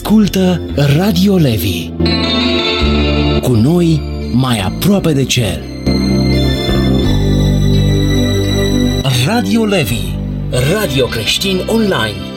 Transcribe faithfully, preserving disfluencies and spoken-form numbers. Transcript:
Ascultă Radio Levi. Cu noi, mai aproape de cer. Radio Levi, radio creștin online.